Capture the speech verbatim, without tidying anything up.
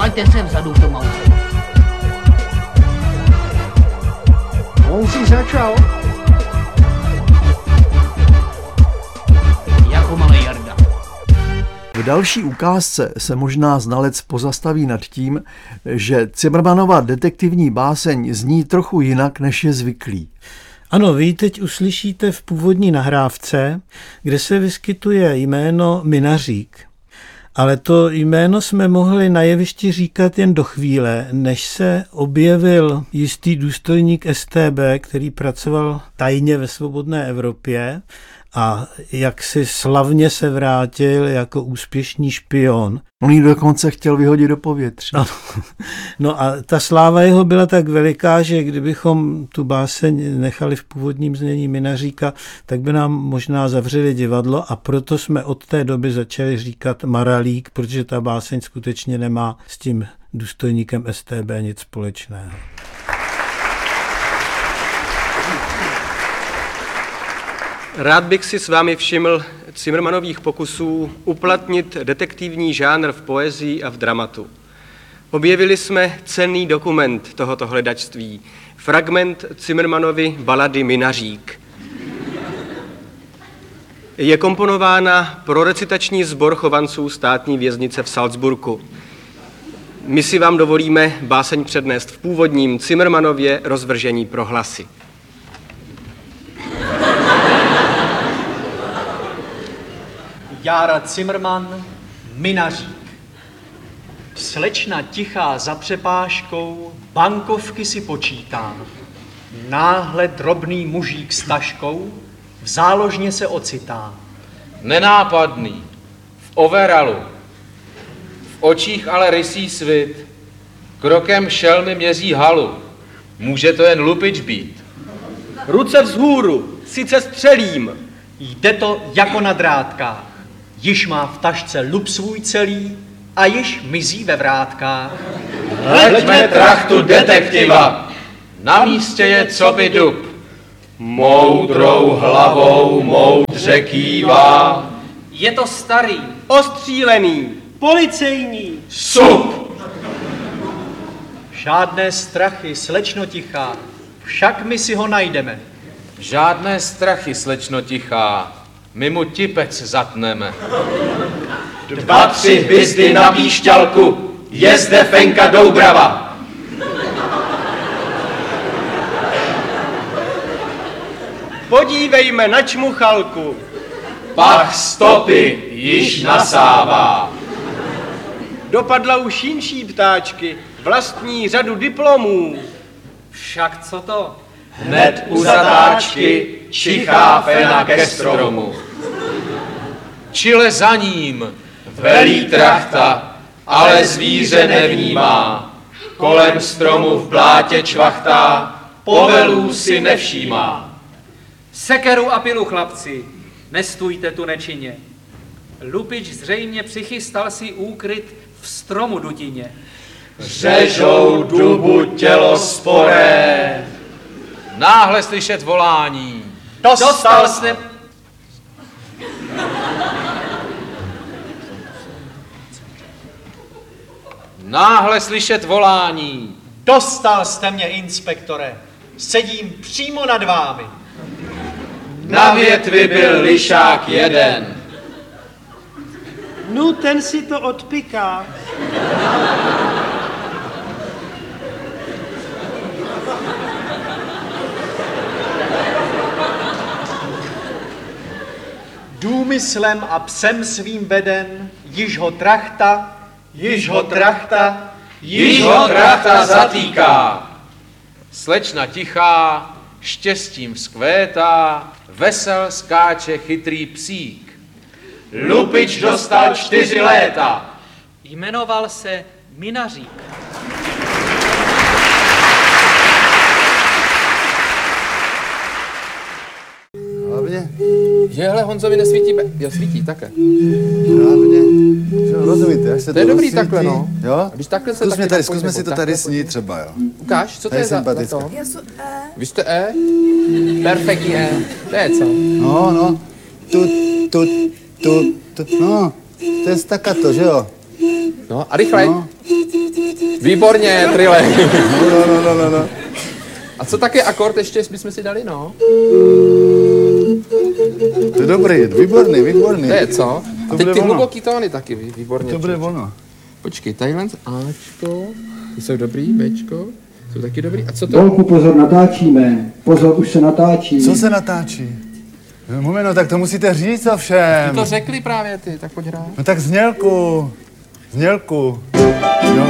Vlaďte se vzadu v tom autě. On si začal. Jako malý Jarda. V další ukázce se možná znalec pozastaví nad tím, že Cimrmanova detektivní báseň zní trochu jinak, než je zvyklý. Ano, vy teď uslyšíte v původní nahrávce, kde se vyskytuje jméno Minařík. Ale to jméno jsme mohli na jevišti říkat jen do chvíle, než se objevil jistý důstojník S T B, který pracoval tajně ve svobodné Evropě a jak si slavně se vrátil jako úspěšný špion. On ji dokonce chtěl vyhodit do povětří. No, no a ta sláva jeho byla tak veliká, že kdybychom tu báseň nechali v původním znění Minaříka, tak by nám možná zavřeli divadlo a proto jsme od té doby začali říkat Maralík, protože ta báseň skutečně nemá s tím důstojníkem S T B nic společného. Rád bych si s vámi všiml Cimrmanových pokusů uplatnit detektivní žánr v poezii a v dramatu. Objevili jsme cenný dokument tohoto hledačství, fragment Cimrmanovy balady Minařík. Je komponována pro recitační sbor chovanců státní věznice v Salzburgu. My si vám dovolíme báseň přednést v původním Cimrmanově rozvržení pro hlasy. Jára Cimrman, Minařík. Slečna tichá za přepážkou, bankovky si počítá. Náhle drobný mužík s taškou v záložně se ocitá. Nenápadný, v overalu, v očích ale rysí svit, krokem šelmy měří halu. Může to jen lupič být. Ruce vzhůru, sice střelím. Jde to jako na drátkách. Již má v tašce lup svůj celý a již mizí ve vrátkách. Hleďme trachtu detektiva, na místě je co by dub. Moudrou hlavou moudře kývá. Je to starý, Ostřílený. policejní. Sup! Žádné strachy, slečno tichá, však my si ho najdeme. Žádné strachy, slečno tichá, my mu tipec zatneme. Dva, tři hvězdy na píšťalku, je zde Fenka Doubrava. Podívejme na čmuchalku. Pach stopy již nasává. Dopadla už jinší ptáčky, vlastní řadu diplomů. Však co to? Hned u zatáčky čichá fena ke stromu. Čile za ním velí trachta, ale zvíře nevnímá. Kolem stromu v blátě čvachtá, povelů si nevšímá. Sekeru a pilu, chlapci, nestůjte tu nečinně. Lupič zřejmě přichystal si úkryt v stromu dutině. Řežou dubu tělo sporé. Náhle slyšet volání. Dostal jsem... Náhle slyšet volání. Dostal jste mě, inspektore. Sedím přímo nad vámi. Na větvi byl lišák jeden. No, ten si to odpiká. Důmyslem a psem svým veden, již ho trachta, již ho trachta, Již ho trachta zatýká. Slečna tichá, štěstím vzkvétá, vesel skáče chytrý psík. Lupič dostal čtyři léta. Jmenoval se Minařík. Hlavně, Jehle, Honzovi nesvítí, be... jo, svítí, také. hlavně, že jo, rozumíte, až se To je to dobrý rozsvítí, takhle, no. Jo? A když takhle se Zkusme, taky tady, napojíme, zkusme si to takhle tady pojďme. snít třeba, jo. Ukáž, co to Tady je za, za sympatická. to? Já jsem E. Vy jste E? Perfektní E. To je co? No, no, tu, tu, tu, tu, no, to je staccato, že jo? No, a rychlej. No. Výborně, Trile. No, no, no, no, no. A co taky akord ještě bychom si dali, no? To je dobrý, výborný, výborný. To je co? To A teď bude ty ono. hluboký tóny taky, vý- výborně. To bude člověče. ono. Počkej, tadyhle Ačko, ty jsou dobrý, Bčko, jsou taky dobrý. A co to? Volku, pozor, natáčíme. Pozor, už se natáčí. Co se natáčí? No, moment, no, tak to musíte říct ovšem. Ty to řekli právě ty, tak pojď hrát. No tak znělku. Znělku. No.